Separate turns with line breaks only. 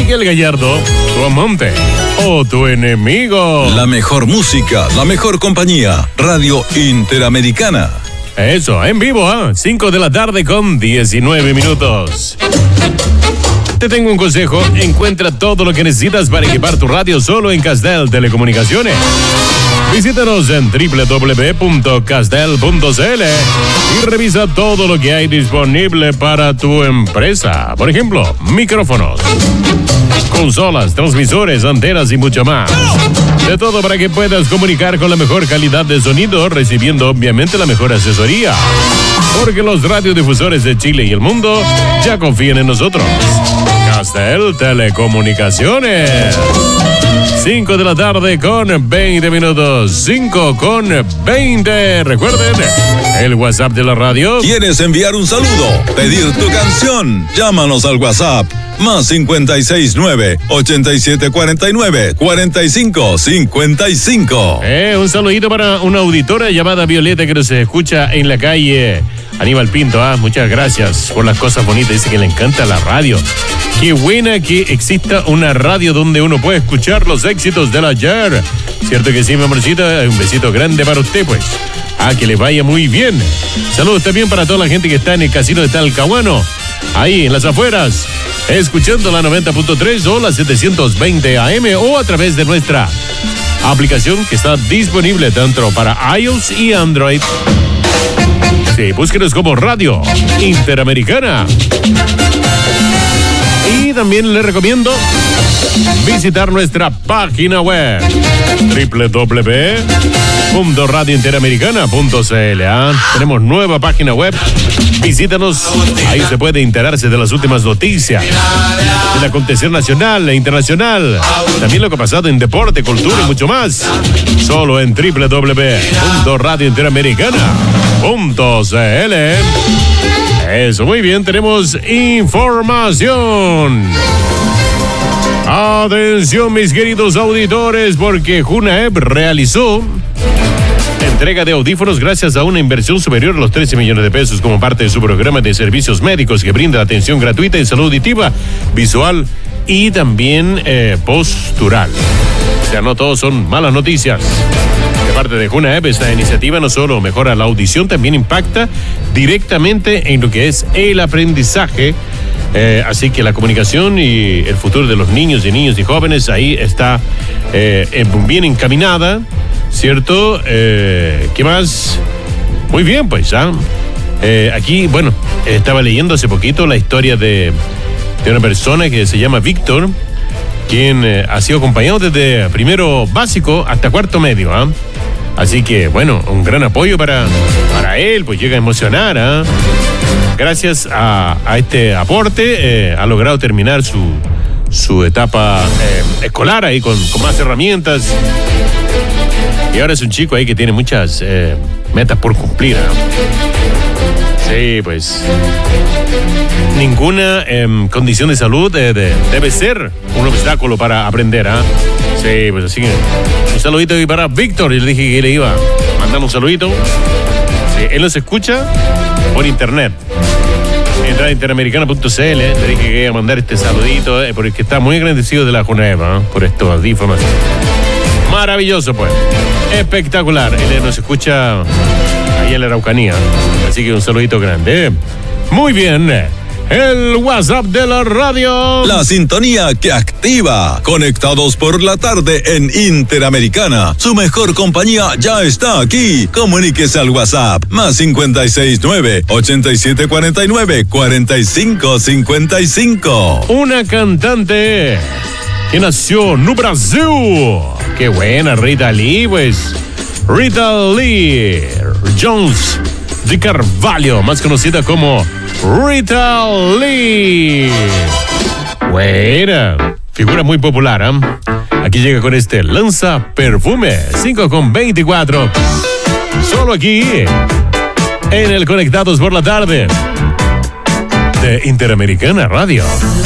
Miguel Gallardo, tu amante o tu enemigo.
La mejor música, la mejor compañía. Radio Interamericana.
Eso, en vivo, 5 de la tarde con 19 minutos. Te tengo un consejo, encuentra todo lo que necesitas para equipar tu radio solo en Castel Telecomunicaciones. Visítanos en www.castel.cl y revisa todo lo que hay disponible para tu empresa. Por ejemplo, micrófonos, consolas, transmisores, antenas y mucho más. De todo para que puedas comunicar con la mejor calidad de sonido, recibiendo obviamente la mejor asesoría. Porque los radiodifusores de Chile y el mundo ya confían en nosotros. Castel Telecomunicaciones. 5 de la tarde con 20 minutos. 5 con 20. Recuerden, el WhatsApp de la radio.
¿Quieres enviar un saludo? ¿Pedir tu canción? Llámanos al WhatsApp. Más 569-8749-4555.
Un saludito para una auditora llamada Violeta que nos escucha en la calle Aníbal Pinto. Muchas gracias por las cosas bonitas. Dice que le encanta la radio. Qué buena que exista una radio donde uno puede escuchar los éxitos del ayer. Cierto que sí, mi amorcita. Un besito grande para usted, pues. Que le vaya muy bien. Saludos también para toda la gente que está en el casino de Talcahuano, ahí en las afueras, escuchando la 90.3 o la 720 AM o a través de nuestra aplicación que está disponible tanto para iOS y Android. Sí, búsquenos como Radio Interamericana. Y también le recomiendo visitar nuestra página web www.radiointeramericana.cl. Tenemos nueva página web. Visítanos. Ahí se puede enterarse de las últimas noticias del acontecer nacional e internacional. También lo que ha pasado en deporte, cultura y mucho más. Solo en www.radiointeramericana.cl. Eso, muy bien, tenemos información. Atención, mis queridos auditores, porque Junaep realizó entrega de audífonos gracias a una inversión superior a los 13 millones de pesos como parte de su programa de servicios médicos que brinda atención gratuita en salud auditiva, visual y también postural. O sea, no todos son malas noticias. De parte de Junaep, esta iniciativa no solo mejora la audición, también impacta directamente en lo que es el aprendizaje. Así que la comunicación y el futuro de los niños y jóvenes ahí está bien encaminada, ¿cierto? ¿Qué más? Muy bien, pues, aquí, bueno, estaba leyendo hace poquito la historia de una persona que se llama Víctor, quien ha sido acompañado desde primero básico hasta cuarto medio, Así que, bueno, un gran apoyo para él, pues llega a emocionar, Gracias a este aporte, ha logrado terminar su etapa escolar ahí con más herramientas. Y ahora es un chico ahí que tiene muchas metas por cumplir, Sí, pues ninguna condición de salud debe ser un obstáculo para aprender, Sí, pues así que un saludito ahí para Víctor. Y le dije que le iba a mandar un saludito. Sí, él nos escucha por internet. En interamericana.cl. Le dije que iba a mandar este saludito porque está muy agradecido de la Junaep por estos audífonos. Maravilloso, pues. Espectacular. Él nos escucha ahí en la Araucanía. Así que un saludito grande. Muy bien. El WhatsApp de la radio.
La sintonía que activa. Conectados por la tarde en Interamericana. Su mejor compañía ya está aquí. Comuníquese al WhatsApp. Más 569-8749-4555.
Una cantante que nació en Brasil. Qué buena, Rita Lee, pues. Rita Lee Jones de Carvalho, más conocida como Rita Lee. Buena. Figura muy popular, Aquí llega con este Lanza Perfume. 5:24. Solo aquí, en el Conectados por la Tarde de Interamericana Radio.